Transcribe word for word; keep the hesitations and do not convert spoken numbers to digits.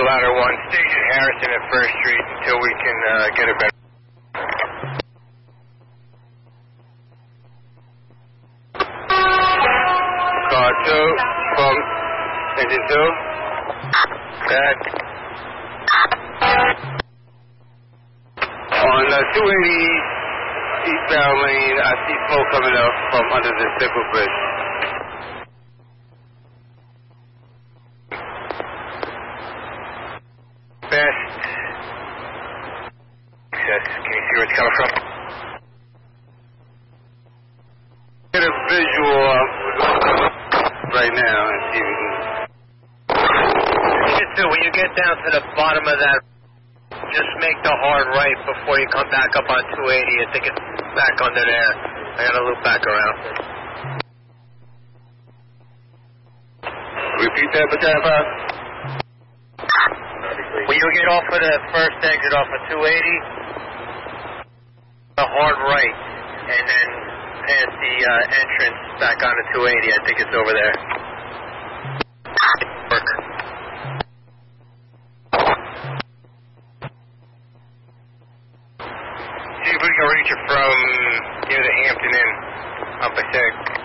Ladder one, station Harrison at First Street until we can uh, get a better... Car two from engine two. Back. On uh, two eighty eastbound lane, I see smoke coming up from under the Sickle Bridge. Best. Access. Can you see where it's coming from? Get a visual uh, right now and see if we can. So when you get down to the bottom of that, just make the hard right before you come back up on two eighty. I think it's back under there. I gotta loop back around. Repeat that, Battalion five. When you get off of the first exit off of two eighty, the hard right, and then past the uh, entrance back onto two eighty. I think it's over there. Work. See if we can reach it from near the Hampton Inn up a sec.